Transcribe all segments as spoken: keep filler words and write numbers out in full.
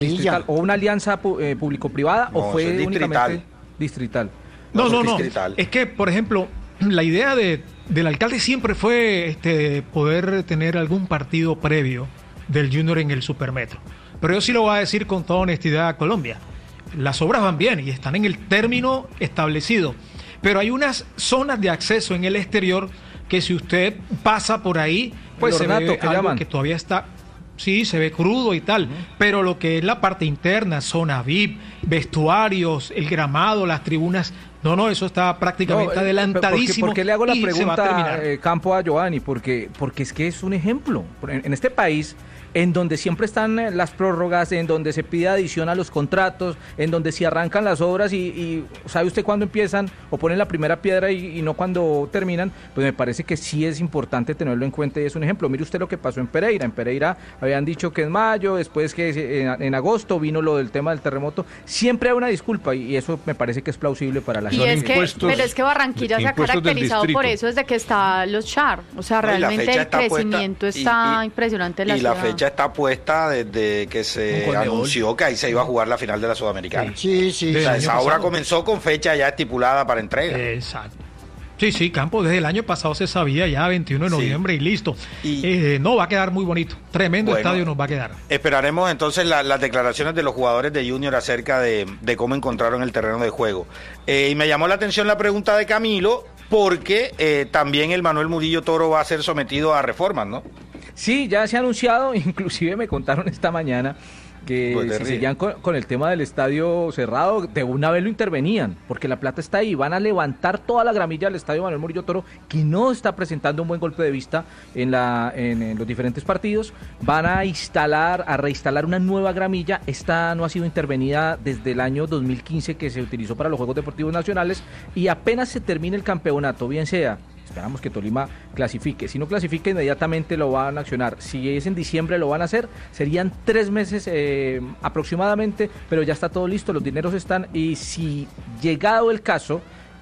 distrital, o una alianza eh, público-privada, no, o fue distrital. únicamente distrital. No, no, no. Distrital. Es que, por ejemplo, la idea de, del alcalde siempre fue este, poder tener algún partido previo del Junior en el Supermetro. Pero yo sí lo voy a decir con toda honestidad a Colombia. Las obras van bien y están en el término establecido. Pero hay unas zonas de acceso en el exterior que si usted pasa por ahí, pues se ve que, algo que todavía está... Sí, se ve crudo y tal, uh-huh. Pero lo que es la parte interna, zona V I P, vestuarios, el gramado, las tribunas, no, no, eso está prácticamente no, adelantadísimo. ¿Por qué le hago la pregunta, eh, Campo, a Giovanni? Porque, porque es que es un ejemplo. En, en este país, en donde siempre están las prórrogas, en donde se pide adición a los contratos, en donde se arrancan las obras y, y ¿sabe usted cuándo empiezan o ponen la primera piedra y, y no cuando terminan? Pues me parece que sí es importante tenerlo en cuenta y es un ejemplo. Mire usted lo que pasó en Pereira. En Pereira habían dicho que en mayo, después que en, en agosto vino lo del tema del terremoto. Siempre hay una disculpa y eso me parece que es plausible para la y gente. Es que, pero es que Barranquilla se ha caracterizado por eso desde que está los Char. O sea, realmente el crecimiento está y, y, impresionante en la y ciudad. La fecha está puesta desde que se anunció que ahí se iba a jugar la final de la Sudamericana. Sí, sí. O sea, esa obra comenzó con fecha ya estipulada para entrega. Exacto. Sí, sí, Campo, desde el año pasado se sabía ya, veintiuno de noviembre sí. y listo. Y, eh, no, va a quedar muy bonito. Tremendo bueno, estadio nos va a quedar. Esperaremos entonces la, las declaraciones de los jugadores de Junior acerca de, de cómo encontraron el terreno de juego. Eh, y me llamó la atención la pregunta de Camilo, porque eh, también el Manuel Murillo Toro va a ser sometido a reformas, ¿no? Sí, ya se ha anunciado, inclusive me contaron esta mañana que pues si seguían con, con el tema del estadio cerrado, de una vez lo intervenían, porque la plata está ahí, van a levantar toda la gramilla del estadio Manuel Murillo Toro, que no está presentando un buen golpe de vista en, la, en, en los diferentes partidos, van a instalar, a reinstalar una nueva gramilla, esta no ha sido intervenida desde el año dos mil quince que se utilizó para los Juegos Deportivos Nacionales, y apenas se termine el campeonato, bien sea, esperamos que Tolima clasifique, si no clasifica inmediatamente lo van a accionar, si es en diciembre lo van a hacer, serían tres meses eh, aproximadamente, pero ya está todo listo, los dineros están, y si llegado el caso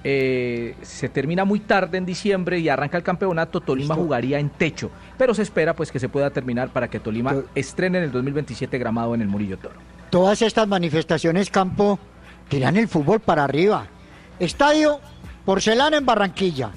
eh, se termina muy tarde en diciembre y arranca el campeonato, Tolima ¿Listo? Jugaría en techo, pero se espera pues que se pueda terminar para que Tolima pero, estrene en el dos mil veintisiete gramado en el Murillo Toro. Todas estas manifestaciones, Campo, tiran el fútbol para arriba. Estadio Porcelana en Barranquilla,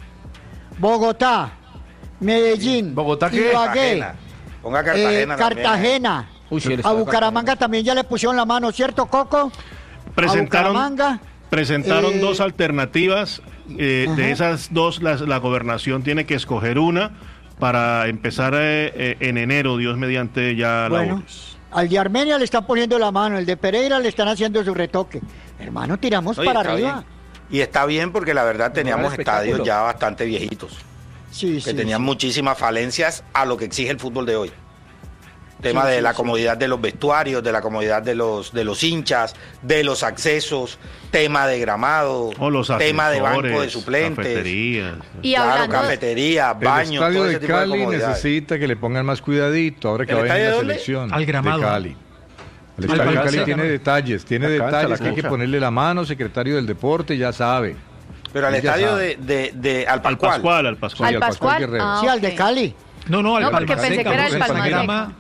Bogotá, Medellín, Bogotá, ¿qué? Ibagué, Cartagena. Ponga Cartagena. Eh, Cartagena. Uy, sí, a Bucaramanga también ya le pusieron la mano, ¿cierto, Coco? Presentaron, presentaron eh, dos alternativas. Eh, de esas dos, la, la gobernación tiene que escoger una para empezar eh, eh, en enero, Dios mediante ya bueno, labores. Al de Armenia le están poniendo la mano, el de Pereira le están haciendo su retoque. Hermano, tiramos Oye, para arriba. Bien. Y está bien porque la verdad teníamos estadios ya bastante viejitos, sí, que sí, tenían sí. muchísimas falencias a lo que exige el fútbol de hoy. Tema sí, de sí, la comodidad sí. de los vestuarios, de la comodidad de los de los hinchas, de los accesos, tema de gramado, oh, los tema de banco de suplentes, cafeterías, y claro, hablando cafetería, baños, el todo estadio ese de tipo Cali de necesita que le pongan más cuidadito ahora que va a venir la selección al gramado de Cali. El estadio de Cali tiene detalles, tiene la detalles cancha, que hay que ponerle la mano, secretario del deporte ya sabe. Pero al estadio de, de, de al Pascual. Al Pascual, al Pascual. Al Pascual, Guerrero. Ah, okay. Sí, al de Cali. No, no, al no, porque Palmaseca, pensé que era el Palmaseca. No,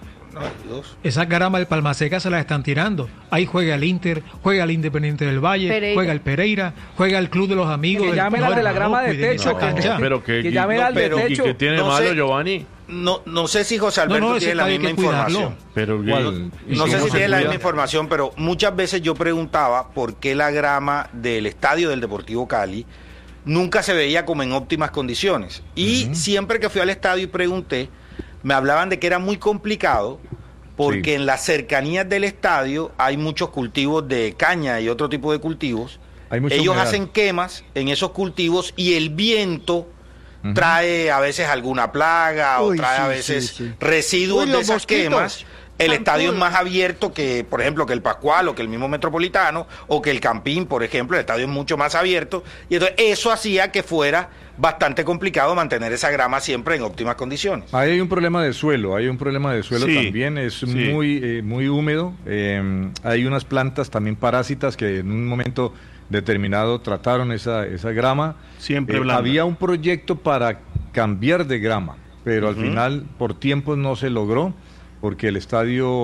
esa grama del Palmaseca se la están tirando. Ahí juega el Inter, juega el Independiente del Valle, Pereira. Juega el Pereira, juega el Club de los Amigos. Que llamen al de la grama de techo. Pero que, que llamen al de techo. ¿Y que tiene no malo, sé, Giovanni? No, no sé si José Alberto no, no, tiene la misma información. Pero no, no sé si tiene la misma información, pero muchas veces yo preguntaba por qué la grama del estadio del Deportivo Cali nunca se veía como en óptimas condiciones. Y uh-huh. siempre que fui al estadio y pregunté, me hablaban de que era muy complicado porque sí. en las cercanías del estadio hay muchos cultivos de caña y otro tipo de cultivos. Ellos humedad. hacen quemas en esos cultivos y el viento uh-huh. trae a veces alguna plaga Uy, o trae sí, a veces sí, sí. residuos Uy, de esas mosquitos. quemas. El estadio es más abierto que, por ejemplo, que el Pascual o que el mismo Metropolitano o que el Campín, por ejemplo. El estadio es mucho más abierto y entonces eso hacía que fuera bastante complicado mantener esa grama siempre en óptimas condiciones. Ahí hay un problema de suelo, hay un problema de suelo sí, también, es sí. muy eh, muy húmedo. Eh, hay unas plantas también parásitas que en un momento determinado trataron esa, esa grama. Siempre eh, había un proyecto para cambiar de grama, pero uh-huh. al final por tiempos no se logró, porque el estadio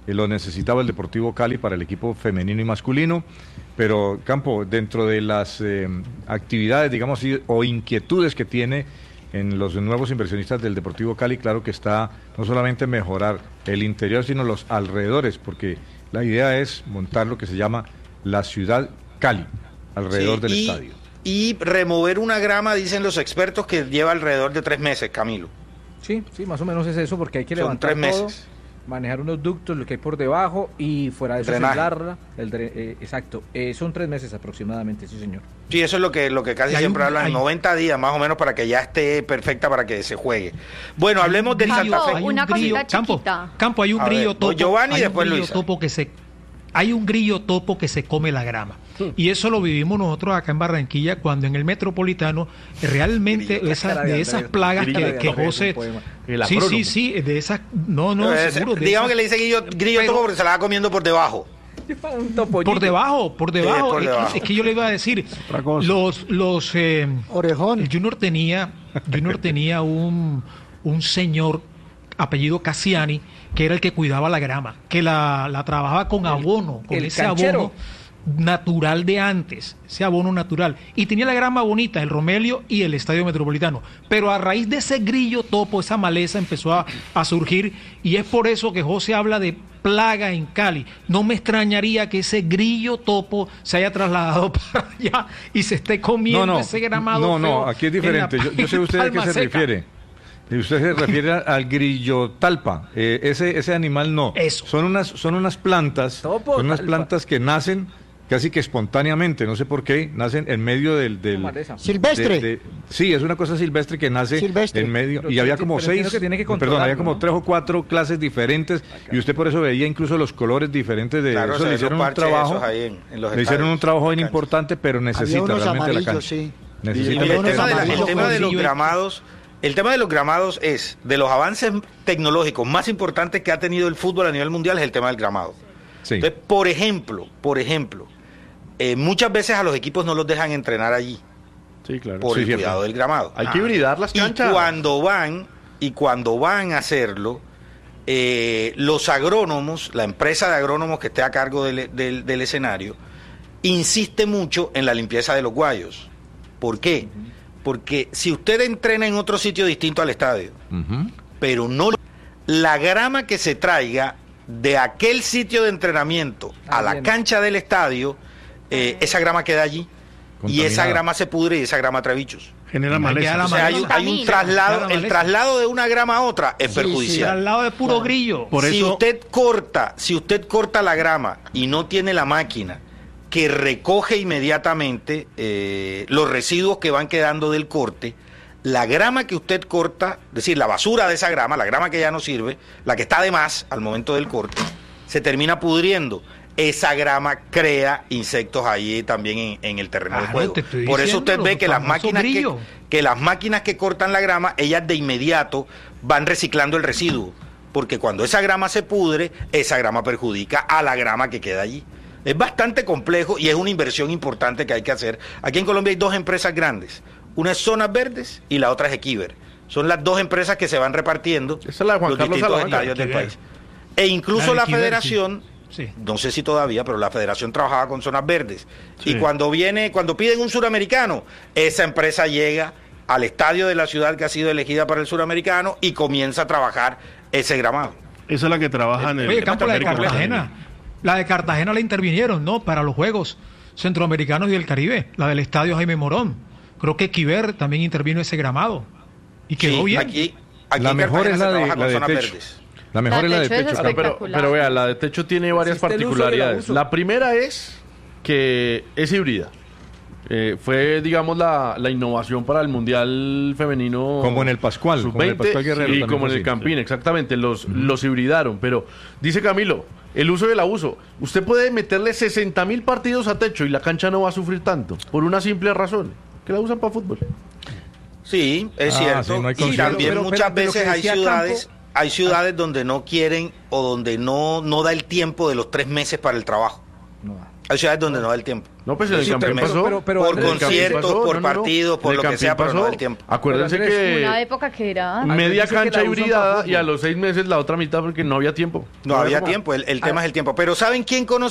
eh, lo necesitaba el Deportivo Cali para el equipo femenino y masculino, pero Campo, dentro de las eh, actividades, digamos, o inquietudes que tiene en los nuevos inversionistas del Deportivo Cali, claro que está no solamente mejorar el interior, sino los alrededores, porque la idea es montar lo que se llama la ciudad Cali, alrededor sí, del y, estadio. Y remover una grama, dicen los expertos, que lleva alrededor de tres meses, Camilo. Sí, sí, más o menos es eso, porque hay que levantar Son tres todo, meses. manejar unos ductos, lo que hay por debajo, y fuera de eso semblarla, el dre- eh, exacto, eh, son tres meses aproximadamente, sí señor. Sí, eso es lo que lo que casi siempre un, hablan, hay... noventa días más o menos para que ya esté perfecta para que se juegue. Bueno, hablemos del Santa Fe. Hay una grillo, cosita chiquita. Campo, Campo, hay un A grillo ver, topo, Giovanni y hay después un grillo Luisa. topo que se Hay un grillo topo que se come la grama. Y eso lo vivimos nosotros acá en Barranquilla, cuando en el Metropolitano realmente Grillo, esas, de esas plagas que, que José... Sí, sí, sí, de esas... No, no, es, seguro. De digamos esas, que le dice grillo, grillo pero, topo porque se la va comiendo por debajo. Por debajo, por debajo. Sí, por es, debajo. Que, es que yo le iba a decir, los... los eh, Orejón. El Junior tenía, Junior tenía un, un señor apellido Cassiani, que era el que cuidaba la grama, que la, la trabajaba con abono, con el ese canchero. abono natural de antes, ese abono natural, y tenía la grama bonita, el Romelio y el Estadio Metropolitano, pero a raíz de ese grillo topo, esa maleza empezó a, a surgir, y es por eso que José habla de plaga en Cali. No me extrañaría que ese grillo topo se haya trasladado para allá y se esté comiendo no, no, ese gramado. No, no, feo aquí es diferente. la, Yo, yo sé usted a qué se seca. refiere. Usted se refiere al grillo talpa. Eh, ese ese animal no. Eso. Son unas son unas plantas, Topo, son unas talpa. plantas que nacen casi que espontáneamente, no sé por qué, nacen en medio del... del silvestre. de, de, sí, es una cosa silvestre que nace silvestre. en medio, Pero y había tiene- como pero entiendo seis, que tiene que perdón, había como controlarlo, ¿no? tres o cuatro clases diferentes, y usted por eso veía incluso los colores diferentes de Claro, eso, se le ven hicieron los un parches trabajo, esos ahí en- en los le hicieron un estadios, trabajo bien canchas. importante, pero Había necesita unos realmente la amarillos, cancha. sí. Necesita El la tema, de, la- el amarillos tema de los con- gramados, el tema de los gramados es de los avances tecnológicos más importantes que ha tenido el fútbol a nivel mundial es el tema del gramado. Sí. Entonces, por ejemplo, por ejemplo, eh, muchas veces a los equipos no los dejan entrenar allí Sí, claro. por Sí, el cierto. cuidado del gramado. Hay que hibridar las canchas. Y cuando van y cuando van a hacerlo, eh, los agrónomos, la empresa de agrónomos que esté a cargo del, del, del escenario, insiste mucho en la limpieza de los guayos. ¿Por qué? Porque si usted entrena en otro sitio distinto al estadio, Ujú. pero no la grama que se traiga de aquel sitio de entrenamiento Ah, a la bien. cancha del estadio, eh, esa grama queda allí y Contaminada. esa grama se pudre y esa grama trae bichos. Genera Hay que maleza. dar la O sea, hay, maleza. hay un Contamina. traslado, Queda la el maleza. traslado de una grama a otra es Sí, perjudicial. al lado de puro grillo. Por si eso- usted corta, si usted corta la grama y no tiene la máquina que recoge inmediatamente eh, los residuos que van quedando del corte, la grama que usted corta, es decir, la basura de esa grama, la grama que ya no sirve, la que está de más al momento del corte, se termina pudriendo. Esa grama crea insectos ahí también en, en el terreno de Claro, juego. te estoy Por eso diciendo, usted ve los que las famosos máquinas que, grillos. que las máquinas que cortan la grama, ellas de inmediato van reciclando el residuo, porque cuando esa grama se pudre, esa grama perjudica a la grama que queda allí. Es bastante complejo y es una inversión importante que hay que hacer. Aquí en Colombia hay dos empresas grandes, una es Zonas Verdes y la otra es Equiver. Son las dos empresas que se van repartiendo Esa es la de Juan los Carlos distintos Salamanca, estadios del Equiver. país. E incluso La la, de Equiver, federación, sí. Sí. no sé si todavía, pero la federación trabajaba con Zonas Verdes. Sí. Y cuando viene, cuando piden un suramericano, esa empresa llega al estadio de la ciudad que ha sido elegida para el suramericano y comienza a trabajar ese gramado. Esa es la que trabaja en el... Oye, Campo, la de América Cartagena. La de Cartagena la intervinieron, ¿no? Para los Juegos Centroamericanos y del Caribe. La del Estadio Jaime Morón. Creo que Kiver también intervino ese gramado. Y quedó Sí, bien. Aquí, aquí La en mejor Cartagena es se la de, trabaja la con de Zonas techo. Verdes. La mejor La es la de techo es techo. espectacular. Campo. Pero, pero vea, la de techo tiene varias Existe el uso del particularidades. abuso. La primera es que es híbrida. Eh, fue, digamos, la, la innovación para el Mundial Femenino. Como en el Pascual, como en el sub veinte, Pascual Guerrero y también como fue en el así. Campín, exactamente. Los, los hibridaron. Pero dice Camilo, el uso y el abuso. Usted puede meterle sesenta mil partidos a techo y la cancha no va a sufrir tanto. Por una simple razón: que la usan para fútbol. Sí, es Ah, cierto. sí, no hay y concierto. también Pero- muchas pero- pero lo veces que hay decía ciudades, Campo- hay ciudades donde no quieren o donde no, no da el tiempo de los tres meses para el trabajo. No da. Hay ciudades donde no da el tiempo. No, pues en el Campín pasó. Pero, pero, por conciertos, por partidos, por lo que sea, pero no da el tiempo. Acuérdense que... Una época que era... Media cancha hibridada y a los seis meses la otra mitad porque no había tiempo. No había tiempo, el, el tema es el tiempo. Pero ¿saben quién conoce